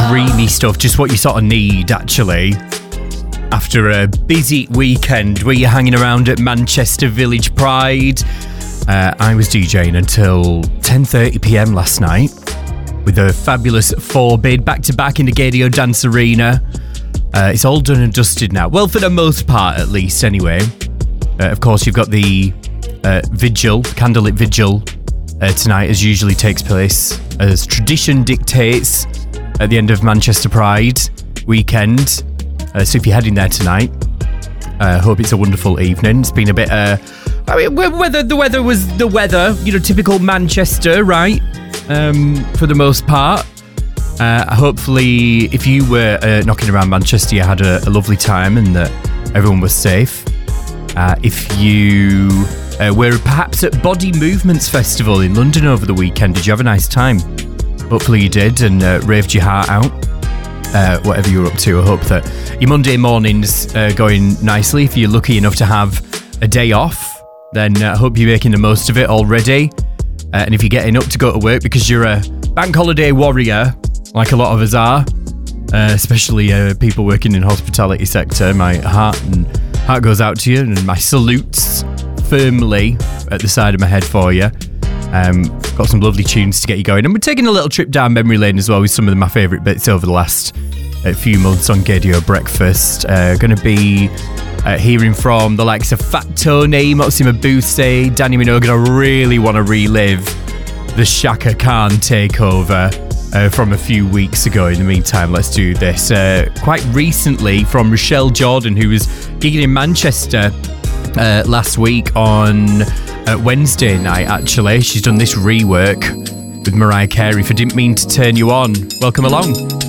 dreamy stuff, just what you sort of need, actually. After a busy weekend where you're hanging around at Manchester Village Pride, I was DJing until 10:30pm last night with a fabulous 4-bid back-to-back in the Gadio Dance Arena. It's all done and dusted now. Well, for the most part, at least, anyway. Of course, you've got the vigil, candlelit vigil tonight, as usually takes place, as tradition dictates, at the end of Manchester Pride weekend. So if you're heading there tonight, I hope it's a wonderful evening. It's been a bit, the weather was the weather, typical Manchester, right? For the most part. Hopefully, if you were knocking around Manchester, you had a lovely time and that everyone was safe. If you were perhaps at Body Movements Festival in London over the weekend, did you have a nice time? Hopefully you did, and raved your heart out. Whatever you're up to, I hope that your Monday morning's going nicely. If you're lucky enough to have a day off, then I hope you're making the most of it already. And if you're getting up to go to work because you're a bank holiday warrior, like a lot of us are, especially people working in hospitality sector, my heart goes out to you, and my salutes firmly at the side of my head for you. Got some lovely tunes to get you going, and we're taking a little trip down memory lane as well with some of my favourite bits over the last few months on Gadio Breakfast. Going to be hearing from the likes of Fat Tony, Moxie Mabuse, Danny Minogue. I really want to relive the Shaka Khan takeover from a few weeks ago. In the meantime, let's do this. Quite recently from Rochelle Jordan, who was gigging in Manchester last week on Wednesday night, actually. She's done this rework with Mariah Carey for Didn't Mean to Turn You On. Welcome along.